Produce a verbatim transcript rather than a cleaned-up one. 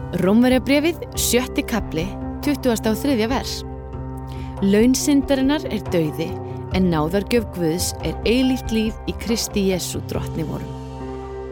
Rómverjabréfið, sjötti kafli, tuttugasta og þriðja vers. Laun syndarinnar er dauði, en náðargjöf Guðs er eilíft líf í Kristi Jesú drottni vorum.